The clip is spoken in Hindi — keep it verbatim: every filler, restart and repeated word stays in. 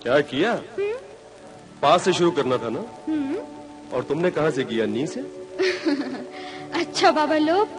क्या किया? पास से शुरू करना था ना? और तुमने कहाँ से किया? नी से? अच्छा बाबा लो